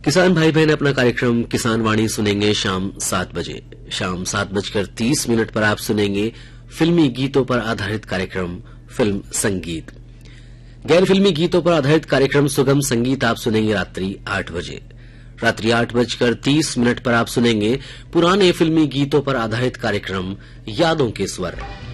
किसान भाई बहन अपना कार्यक्रम किसान वाणी सुनेंगे शाम 7 बजे। शाम 7:30 पर आप सुनेंगे फिल्मी गीतों पर आधारित कार्यक्रम फिल्म संगीत। गैर फिल्मी गीतों पर आधारित कार्यक्रम सुगम संगीत आप सुनेंगे रात्रि 8 बजे। रात्रि 8:30 पर आप सुनेंगे पुराने फिल्मी गीतों पर आधारित कार्यक्रम यादों के स्वर।